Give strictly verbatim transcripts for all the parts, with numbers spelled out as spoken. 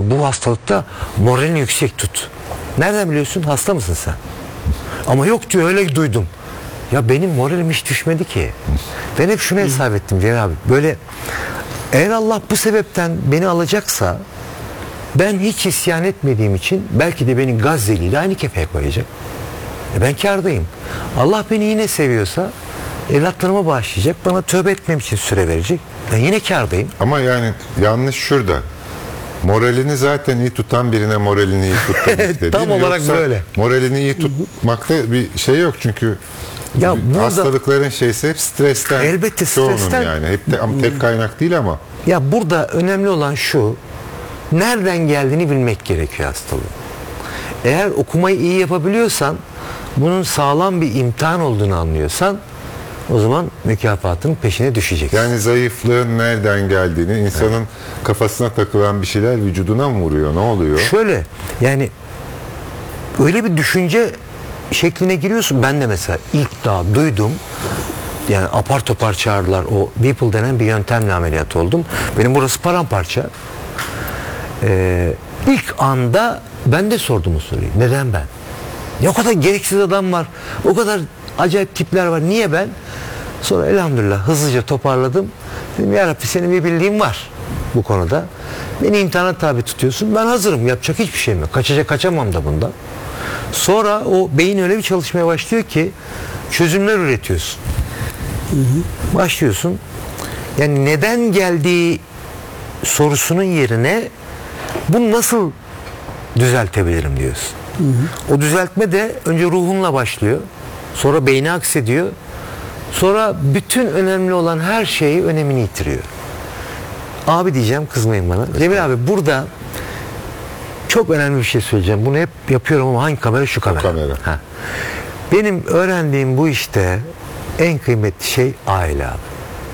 bu hastalıkta moralini yüksek tut. Nereden biliyorsun? Hasta mısın sen? Ama yok diyor, öyle duydum. Ya benim moralim hiç düşmedi ki. Ben hep şunu hesap ettim Celal abi. Böyle eğer Allah bu sebepten beni alacaksa, ben hiç isyan etmediğim için belki de beni Gazze'li ile aynı kefeye koyacak. E ben kârdayım. Allah beni yine seviyorsa evlatlarıma bağışlayacak. Bana tövbe etmem için süre verecek. Ben yine kârdayım. Ama yani yanlış şurada. Moralini zaten iyi tutan birine moralini iyi tutmak işte, Tam olarak Yoksa böyle. Moralini iyi tutmakta bir şey yok çünkü ya burada, hastalıkların şeysi hep stresten. Elbette stresten. Yani hep de ama tek kaynak değil ama. Ya burada önemli olan şu. Nereden geldiğini bilmek gerekiyor hastalığın. Eğer okumayı iyi yapabiliyorsan, bunun sağlam bir imtihan olduğunu anlıyorsan, o zaman mükafatın peşine düşeceksin. Yani zayıflığın nereden geldiğini, insanın evet. kafasına takılan bir şeyler vücuduna mı vuruyor? Ne oluyor? Şöyle, yani öyle bir düşünce şekline giriyorsun. Ben de mesela ilk daha duydum. Yani apar topar çağırdılar. O Whipple denen bir yöntemle ameliyat oldum. Benim burası paramparça. Ee, ilk anda ben de sordum o soruyu. Neden ben? Ya o kadar gereksiz adam var. O kadar acayip tipler var. Niye ben? Sonra elhamdülillah hızlıca toparladım. Dedim ya Rabbi, senin bir bildiğin var bu konuda. Beni imtihana tabi tutuyorsun. Ben hazırım. Yapacak hiçbir şeyim yok. Kaçacak kaçamam da bundan. Sonra o beyin öyle bir çalışmaya başlıyor ki çözümler üretiyorsun. Hı hı. Başlıyorsun. Yani neden geldiği sorusunun yerine bunu nasıl düzeltebilirim diyorsun. Hı hı. O düzeltme de önce ruhunla başlıyor. Sonra beyni aksediyor. Sonra bütün önemli olan her şeyi önemini yitiriyor. Abi diyeceğim, kızmayın bana. Cemil abi, burada çok önemli bir şey söyleyeceğim. Bunu hep yapıyorum ama hangi kamera? Şu kamera. kamera. Ha. Benim öğrendiğim bu işte en kıymetli şey aile abi.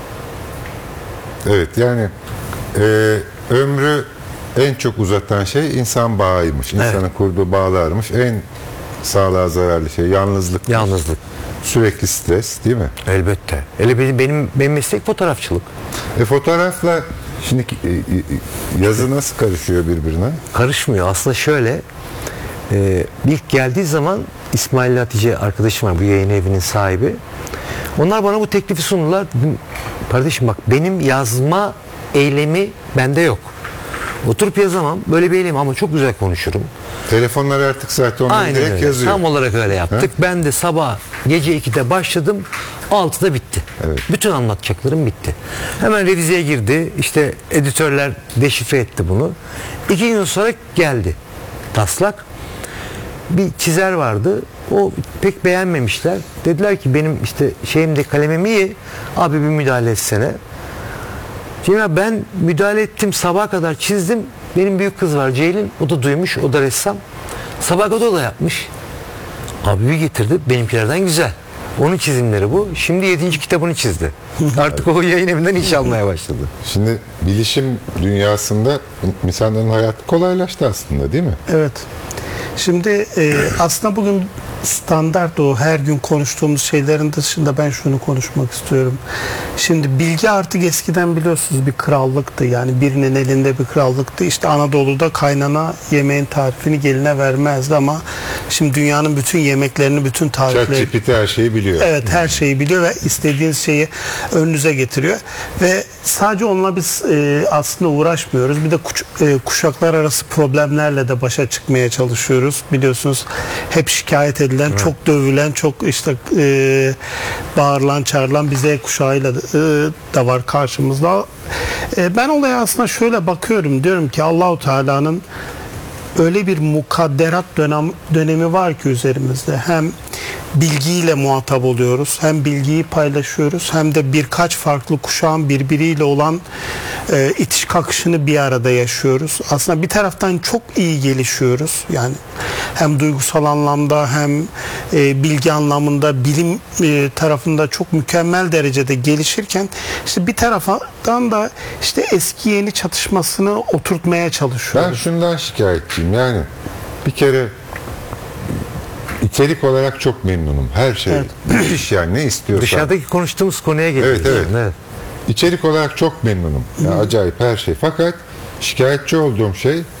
Evet, yani e, ömrü en çok uzatan şey insan bağıymış. İnsanın evet. kurduğu bağlarmış. En sağlığa zararlı şey yalnızlık. Yalnızlık. Sürekli stres, değil mi? Elbette. Hele benim benim, benim meslek fotoğrafçılık. E fotoğrafla şimdi yazı nasıl karışıyor birbirine? Karışmıyor. Aslında şöyle, e, ilk geldiği zaman İsmail Hatice arkadaşım var, bu yayın evinin sahibi. Onlar bana bu teklifi sundular. Kardeşim bak, benim yazma eylemi bende yok. Oturup yazamam. Böyle bir eylem ama çok güzel konuşurum. Telefonlar artık zaten onları aynen direkt öyle. yazıyor. Tam olarak öyle yaptık. Ha? Ben de sabah gece ikide başladım. altıda bitti. Evet. Bütün anlatacaklarım bitti. Hemen revizeye girdi. İşte editörler deşifre etti bunu. İki gün sonra geldi taslak. Bir çizer vardı. O pek beğenmemişler. Dediler ki benim işte şeyimde kalemim iyi. Abi bir müdahale etsene. Şimdi ben müdahale ettim, sabaha kadar çizdim. Benim büyük kız var Ceylin, o da duymuş, o da ressam. Sabaha kadar o da yapmış. Abi bir getirdi, benimkilerden güzel. Onun çizimleri bu. Şimdi yedinci kitabını çizdi. Artık o yayın evinden iş almaya başladı. Şimdi bilişim dünyasında insanların hayatı kolaylaştı aslında, değil mi? Evet. Şimdi e, aslında bugün standart o her gün konuştuğumuz şeylerin dışında ben şunu konuşmak istiyorum. Şimdi bilgi artık eskiden biliyorsunuz bir krallıktı. Yani birinin elinde bir krallıktı. İşte Anadolu'da kaynana yemeğin tarifini geline vermezdi ama şimdi dünyanın bütün yemeklerini, bütün tarifleri... ChatGPT her şeyi biliyor. Evet, her şeyi biliyor ve istediğiniz şeyi önünüze getiriyor. Ve sadece onunla biz e, aslında uğraşmıyoruz. Bir de kuş, e, kuşaklar arası problemlerle de başa çıkmaya çalışıyoruz. Biliyorsunuz hep şikayet edilen, evet. çok dövülen, çok işte e, bağırılan, çağrılan bir Z kuşağıyla e, da var karşımızda. E, ben olaya aslında şöyle bakıyorum. Diyorum ki Allahu Teala'nın öyle bir mukadderat dönem, dönemi var ki üzerimizde. Hem bilgiyle muhatap oluyoruz, hem bilgiyi paylaşıyoruz, hem de birkaç farklı kuşağın birbiriyle olan e, itiş kakışını bir arada yaşıyoruz. Aslında bir taraftan çok iyi gelişiyoruz. Yani hem duygusal anlamda hem e, bilgi anlamında, bilim e, tarafında çok mükemmel derecede gelişirken işte bir taraftan da işte eski yeni çatışmasını oturtmaya çalışıyoruz. Ben şundan şikayetçiyim. Yani bir kere İçerik olarak çok memnunum. Her şey. Evet. Müthiş yani, ne istiyorsan. Dışarıdaki konuştuğumuz konuya geliyoruz. Evet, evet. evet. İçerik olarak çok memnunum. Yani acayip her şey. Fakat şikayetçi olduğum şey